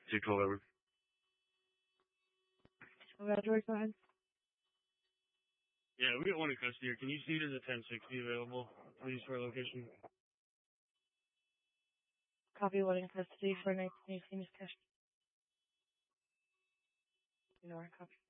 212 over. Congratulations. Yeah, we got one in custody here. Can you see there's a 1060 available, please, for a location? Copy one in custody for 1918 is cash. You know our copy.